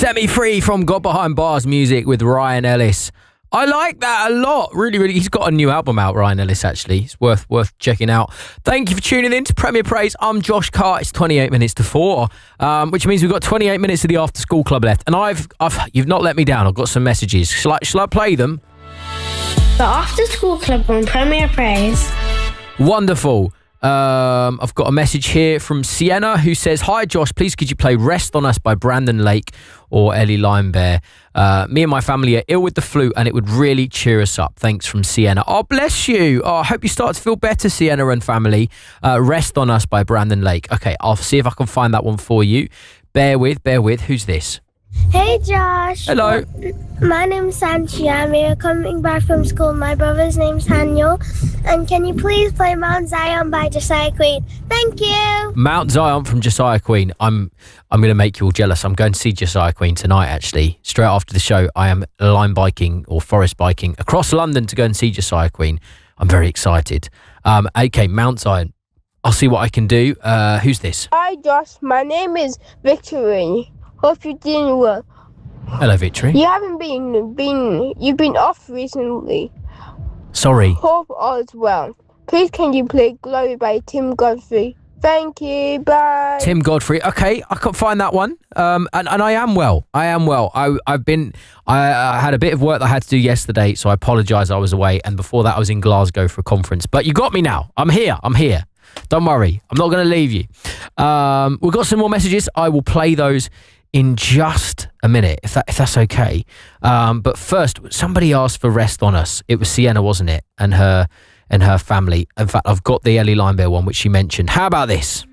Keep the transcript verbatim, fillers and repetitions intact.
Set Me Free from Got Behind Bars music with Ryan Ellis. I like that a lot. Really, really. He's got a new album out, Ryan Ellis, actually. It's worth worth checking out. Thank you for tuning in to Premier Praise. I'm Josh Carr. It's twenty-eight minutes to four, um, which means we've got twenty-eight minutes of the After School Club left. And I've, I've, you've not let me down. I've got some messages. Shall I, shall I play them? The After School Club on Premier Praise. Wonderful. Um, I've got a message here from Sienna who says, "Hi Josh, please could you play Rest on Us by Brandon Lake or Ellie Limebear? Uh, me and my family are ill with the flu and it would really cheer us up. Thanks from Sienna." Oh, bless you. Oh, I hope you start to feel better, Sienna and family. Uh, Rest on Us by Brandon Lake. Okay, I'll see if I can find that one for you. Bear with, bear with. Who's this? Hey Josh. Hello. My name's Sanchi. I'm here coming back from school. My brother's name's Daniel. And can you please play Mount Zion by Josiah Queen? Thank you. Mount Zion from Josiah Queen. I'm I'm going to make you all jealous. I'm going to see Josiah Queen tonight, actually. Straight after the show, I am line biking or forest biking across London to go and see Josiah Queen. I'm very excited. Um, okay, Mount Zion. I'll see what I can do. Uh, who's this? Hi Josh, my name is Victory. Hope you're doing well. Hello, Victory. You haven't been been you've been off recently. Sorry. Hope all is well. Please can you play Glory by Tim Godfrey? Thank you. Bye. Tim Godfrey. Okay, I can't find that one. Um, and, and I am well. I am well. I, I've been. I, I had a bit of work that I had to do yesterday, so I apologise. I was away, and before that, I was in Glasgow for a conference. But you got me now. I'm here. I'm here. Don't worry. I'm not going to leave you. Um, we've got some more messages. I will play those in just a minute, if that if that's okay. Um, but first, somebody asked for Rest on Us. It was Sienna, wasn't it? And her and her family. In fact, I've got the Ellie Limebear one, which she mentioned. How about this?